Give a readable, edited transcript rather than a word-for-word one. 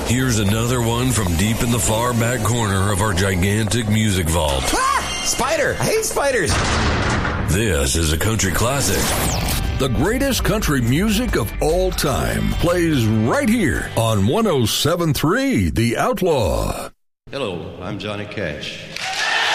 Here's another one from deep in the far back corner of our gigantic music vault. Ah! Spider! I hate spiders! This is a country classic. The greatest country music of all time plays right here on 107.3 The Outlaw. Hello, I'm Johnny Cash.